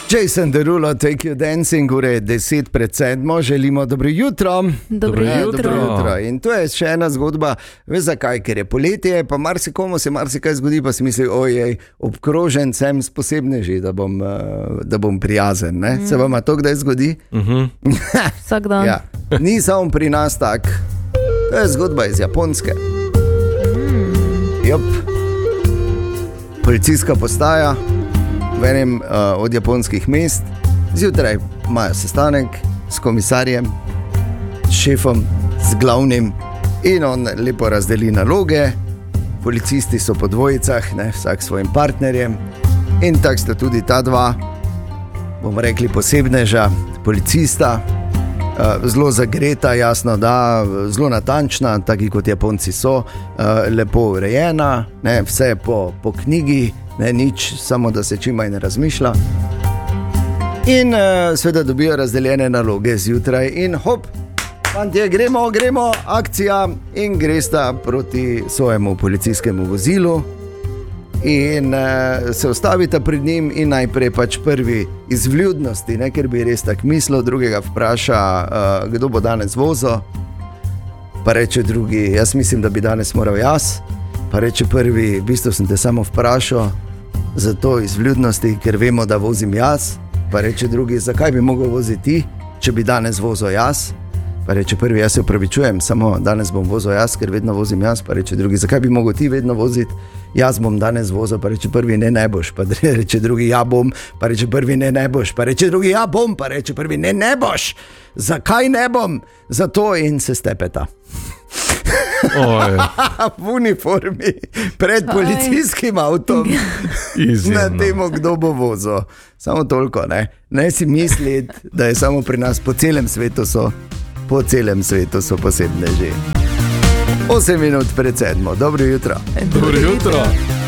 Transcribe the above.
Jason Derulo, Take You Dancing, ure 6:10, želimo dobro jutro. Dobro jutro. In to je še ena zgodba, veš zakaj, ker je poletje, pa marsikomu se marsikaj zgodi, pa si misli, ojej, obkrožen sem s posebneži, da bom prijazen. Ne? Se vam to kdaj zgodi? Vsak dan. Ja. Ni samo pri nas tak, to je zgodba iz Japonske. Policijska postaja v enem od japonskih mest, zjutraj imajo sestanek s komisarjem, s šefom, z glavnim, in on lepo razdeli naloge. Policisti so po dvojicah, ne, vsak svojim partnerjem, in tako sta tudi ta dva, bomo rekli posebneža, policista, zelo zagreta, jasno, da zelo natančna, taki kot Japonci so, lepo urejena, ne, vse po knjigi, ne, nič, samo da se čim manj razmišlja. In seveda dobijo razdeljene naloge zjutraj in hop, fantje, gremo, akcija, in gresta proti svojemu policijskemu vozilu in se ustavita pred njim in najprej pač prvi iz vljudnosti, ne, ker bi res tak mislil, drugega vpraša, kdo bo danes vozil, pa reče drugi, jaz mislim, da bi danes moral jaz, pa reče prvi, v bistvu sem te samo vprašal, zato iz vljudnosti, ker vemo, da vozim jaz, pa reče drugi, zakaj bi mogel voziti ti, če bi danes vozil jaz, pa reče prvi, jaz se opravičujem, samo danes bom vozil jaz, ker vedno vozim jaz, pa reče drugi, zakaj bi mogel ti vedno voziti, jaz bom danes vozil, pa reče prvi, ne boš, pa reče drugi, ja bom, pa reče prvi, ne boš, pa reče drugi, ja bom, pa reče prvi, ne boš, zakaj ne bom, zato, in se stepeta. V uniformi pred policijskim avtom na temo, kdo bo vozil. Samo toliko, ne si misliti, da je samo pri nas, po celem svetu so posebneži. 8 minut pred 7. Dobro jutro. Dobro jutro.